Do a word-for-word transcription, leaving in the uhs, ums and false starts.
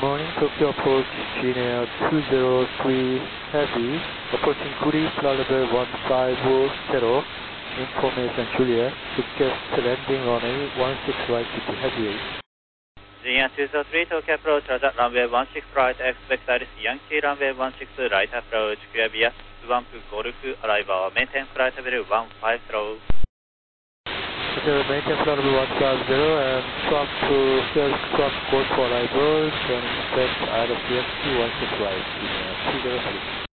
morning, Tokyo approach G-Nair two zero three Heavy, approaching Guri, flight level one five zero, information Juliet, request landing runway one six right to Heavy eight. G-Nair two zero three, Tokyo approach, Roger, runway one six right, expect Iris Yankee, runway one six right approach, clear via Swamp Golf, arrival, maintain flight level one five zero. Okay, maintain flight level one five zero and Swamp to Sales Swamp Golf arrival, then expect Iris Yankee one six right, G-Nair two zero three.